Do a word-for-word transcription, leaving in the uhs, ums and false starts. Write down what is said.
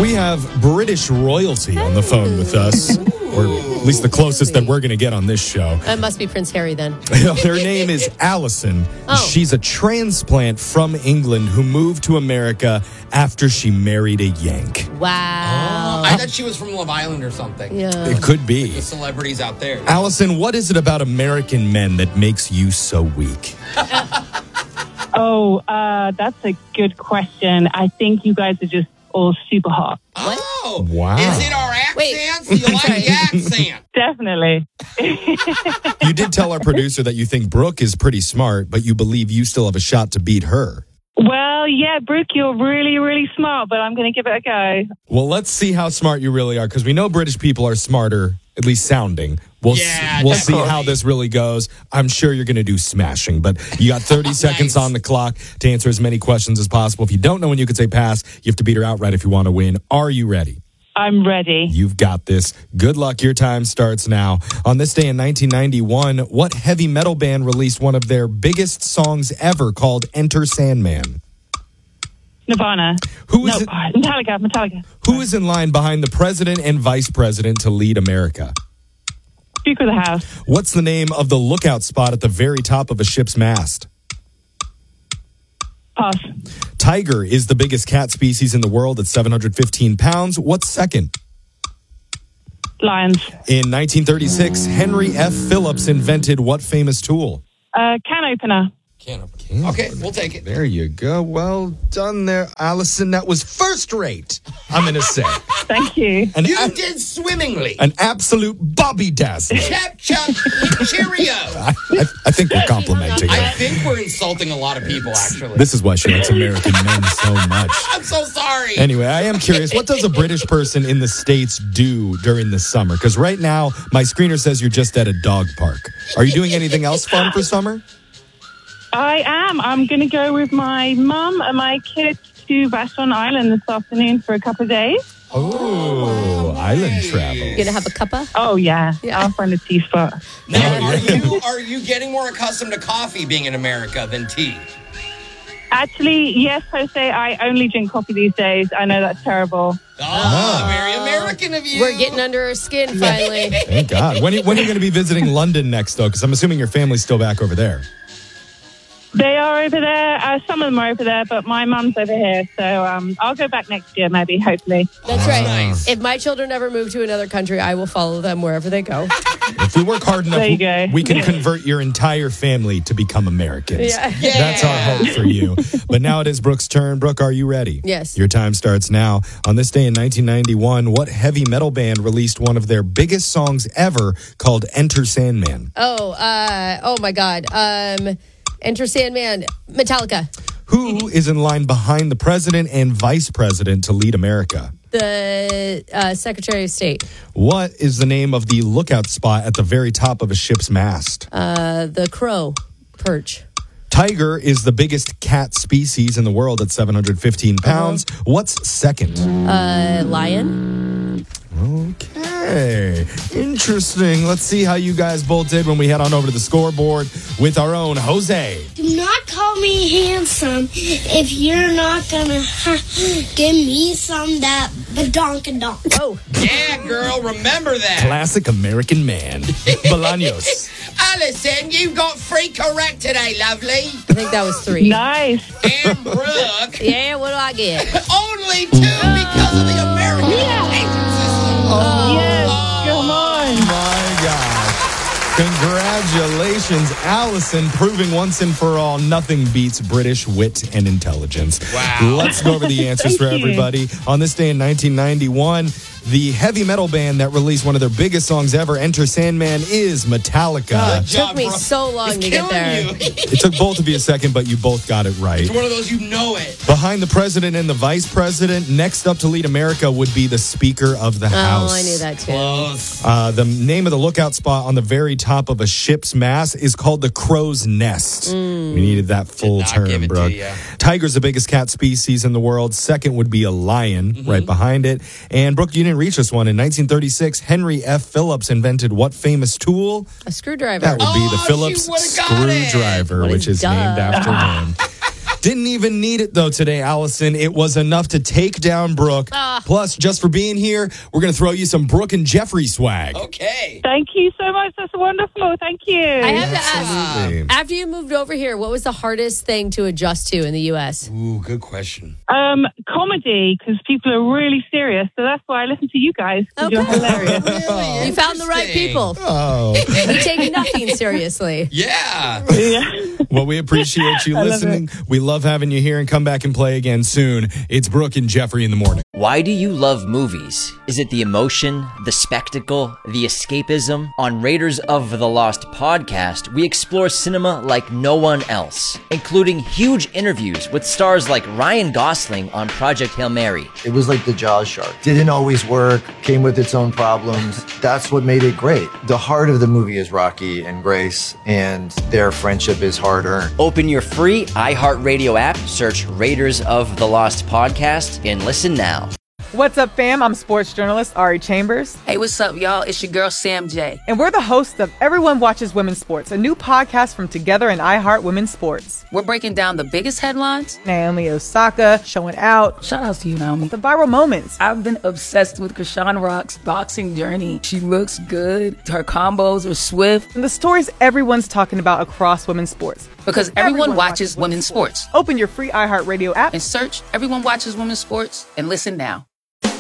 We have British royalty on the phone with us, or at least the closest that we're going to get on this show. That must be Prince Harry then. Their name is Allison. Oh. She's a transplant from England who moved to America after she married a Yank. Wow. I thought she was from Love Island or something. Yeah. It could be. The celebrities out there. Allison, what is it about American men that makes you so weak? Oh, uh, that's a good question. I think you guys are just all super hot. Oh, Wow. Is it our accents? You like the accent? Definitely. You did tell our producer that you think Brooke is pretty smart, but you believe you still have a shot to beat her. Well, yeah, Brooke, you're really, really smart, but I'm going to give it a go. Well, let's see how smart you really are, because we know British people are smarter, at least sounding. We'll, Yeah, s- we'll see definitely. how this really goes. I'm sure you're going to do smashing, but you got thirty seconds Nice. on the clock to answer as many questions as possible. If you don't know when you can say pass, you have to beat her outright if you want to win. Are you ready? I'm ready. You've got this. Good luck. Your time starts now. On this day in nineteen ninety-one, what heavy metal band released one of their biggest songs ever called Enter Sandman? Nirvana. Who is no, it- uh, Metallica, Metallica. Who is in line behind the president and vice president to lead America? Speaker of the House. What's the name of the lookout spot at the very top of a ship's mast? Pass. Tiger is the biggest cat species in the world at seven hundred fifteen pounds. What's second? Lions. In nineteen thirty-six, Henry F. Phillips invented what famous tool? Uh, can opener. Can't open. Okay, we'll take it. There you go. Well done there, Allison. That was first rate, I'm going to say. Thank you. An, You ab- did swimmingly. an absolute Bobby dazzle. Chap, chap, cheerio. I, I, I think we're complimenting I her. think we're insulting a lot of people, actually. This is why she likes American men so much. I'm so sorry. Anyway, I am curious, what does a British person in the States do during the summer? Because right now, my screener says you're just at a dog park. Are you doing anything else fun for summer? I am. I'm going to go with my mum and my kids to Vashon Island this afternoon for a couple of days. Oh, island travel. You gonna have a cuppa? Oh, yeah. Yeah. I'll find a tea spot. Now, are you are you getting more accustomed to coffee being in America than tea? Actually, yes, Jose, I only drink coffee these days. I know that's terrible. Oh, very American of you. We're getting under her skin finally. Thank God. When, when are you going to be visiting London next, though? Because I'm assuming your family's still back over there. They are over there. Uh, some of them are over there, but my mum's over here. So um, I'll go back next year, maybe, hopefully. That's right. Nice. If my children ever move to another country, I will follow them wherever they go. If we work hard enough, There you go. we can convert your entire family to become Americans. Yeah. Yeah. That's our hope for you. But now it is Brooke's turn. Brooke, are you ready? Yes. Your time starts now. On this day in nineteen ninety-one, what heavy metal band released one of their biggest songs ever called Enter Sandman? Oh, uh, oh my God. Um, Enter Sandman, Metallica, Who is in line behind the president and vice president to lead America? the uh, Secretary of State, What is the name of the lookout spot at the very top of a ship's mast? uh, the Crow, Perch, Tiger is the biggest cat species in the world at seven hundred fifteen pounds. What's second? uh, Lion. Okay, interesting. Let's see how you guys both did when we head on over to the scoreboard with our own Jose. Do not call me handsome if you're not gonna give me some that badonkadonk. Oh, Yeah, girl, remember that. Classic American man. Bolaños. Allison, you got three correct today, lovely. I think that was three. Nice. And Brooke, Yeah, what do I get? only two because of the American education system. Yes, come on. My God. Congratulations, Allison, proving once and for all nothing beats British wit and intelligence. Wow. Let's go over the answers Thank for you. everybody. On this day in nineteen ninety-one, the heavy metal band that released one of their biggest songs ever, Enter Sandman, is Metallica. Good job, Took me bro. so long It's to get killing there. you. It took both of you a second, but you both got it right. It's one of those you know it. Behind the president and the vice president, next up to lead America would be the Speaker of the House. Oh, I knew that too. Close. Uh, the name of the lookout spot on the very top of a ship's mast is called the Crow's Nest. Mm. We needed that full not term, give it to Brooke. ya. Tiger's the biggest cat species in the world. Second would be a lion, Mm-hmm. right behind it. And Brooke, you didn't reach this one. In nineteen thirty-six, Henry F. Phillips invented what famous tool? A screwdriver. That would be the Oh, Phillips she would've got it. screwdriver, What which is is named duh? after him. Didn't even need it, though, today, Allison. It was enough to take down Brooke. Ah. Plus, just for being here, we're going to throw you some Brooke and Jeffrey swag. Okay. Thank you so much. That's wonderful. Thank you. I have to ask, Absolutely. after you moved over here, what was the hardest thing to adjust to in the U S? Ooh, good question. Um, comedy, because people are really serious. So that's why I listen to you guys, because you're Okay. hilarious. Really? You found the right Interesting. people. Oh. You take nothing seriously. Yeah. Yeah. Well, we appreciate you I love listening. We love having you here, and come back and play again soon. It's Brooke and Jeffrey in the morning. Why do you love movies? Is it the emotion, the spectacle, the escapism? On Raiders of the Lost podcast, we explore cinema like no one else, including huge interviews with stars like Ryan Gosling on Project Hail Mary. It was like the Jaws shark. Didn't always work, came with its own problems. That's what made it great. The heart of the movie is Rocky and Grace, and their friendship is hard earned. Open your free iHeartRadio app, search Raiders of the Lost podcast, and listen now. What's up, fam? I'm sports journalist Ari Chambers, Hey, what's up, y'all? It's your girl, Sam J. and we're the hosts of Everyone Watches Women's Sports, a new podcast from Together and iHeart Women's Sports. We're breaking down the biggest headlines. Naomi Osaka showing out, Shout out to you, Naomi. the viral moments, I've been obsessed with Krishan Rock's boxing journey. She looks good. Her combos are swift. and the stories everyone's talking about across women's sports. Because everyone, watches women's sports. Open your free iHeartRadio app And search Everyone Watches Women's Sports and listen now.